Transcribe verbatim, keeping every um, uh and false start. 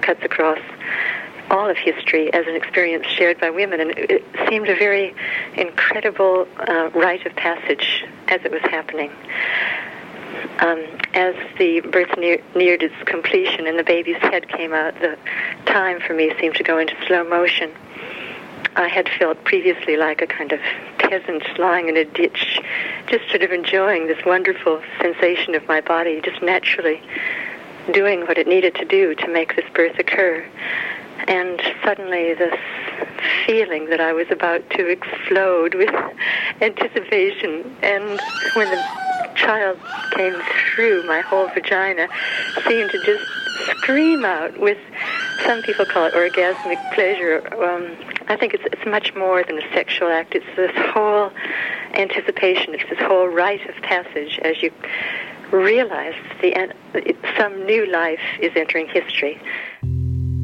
cuts across all of history as an experience shared by women, and it seemed a very incredible uh, rite of passage as it was happening. Um, as the birth near, neared its completion and the baby's head came out, the time for me seemed to go into slow motion. I had felt previously like a kind of peasant lying in a ditch, just sort of enjoying this wonderful sensation of my body, just naturally doing what it needed to do to make this birth occur. And suddenly this feeling that I was about to explode with anticipation, and when the child came through, my whole vagina seemed to just scream out with, some people call it orgasmic pleasure. Um, I think it's it's much more than a sexual act. It's this whole anticipation. It's this whole rite of passage as you realize the some new life is entering history.